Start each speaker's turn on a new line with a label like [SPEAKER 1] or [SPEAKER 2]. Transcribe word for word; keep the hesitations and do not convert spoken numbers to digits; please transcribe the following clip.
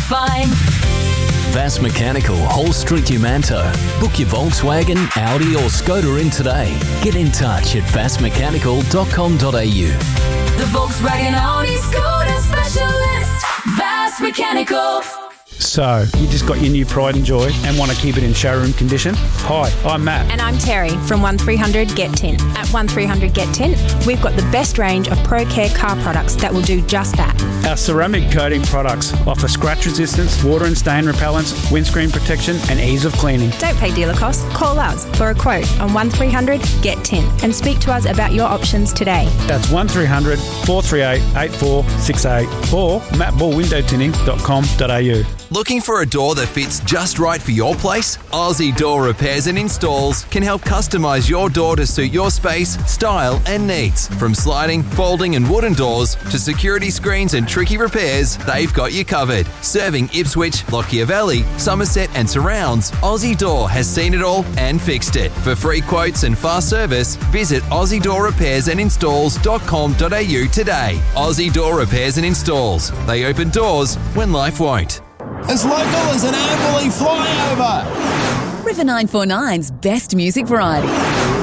[SPEAKER 1] fine.
[SPEAKER 2] Vass Mechanical, Hall Street, Umanto. Book your Volkswagen, Audi or Skoda in today. Get in touch at vass mechanical dot com dot a u.
[SPEAKER 1] The Volkswagen Audi Skoda specialist, Vass Mechanical.
[SPEAKER 3] So, you just got your new Pride and Joy and want to keep it in showroom condition? Hi, I'm Matt.
[SPEAKER 4] And I'm Terry from one three hundred Get Tint. At one three hundred Get Tint, we've got the best range of Pro Care car products that will do just that.
[SPEAKER 3] Our ceramic coating products offer scratch resistance, water and stain repellents, windscreen protection and ease of cleaning.
[SPEAKER 4] Don't pay dealer costs. Call us for a quote on one three hundred Get Tint and speak to us about your options today.
[SPEAKER 3] That's one three hundred, four three eight, eight four six eight or matt ball window tinting dot com dot a u.
[SPEAKER 5] Looking for a door that fits just right for your place? Aussie Door Repairs and Installs can help customise your door to suit your space, style and needs. From sliding, folding and wooden doors to security screens and tricky repairs, they've got you covered. Serving Ipswich, Lockyer Valley, Somerset and surrounds, Aussie Door has seen it all and fixed it. For free quotes and fast service, visit aussie door repairs and installs dot com dot a u today. Aussie Door Repairs and Installs. They open doors when life won't.
[SPEAKER 6] As local as an Amberley flyover.
[SPEAKER 7] River nine four nine's best music variety.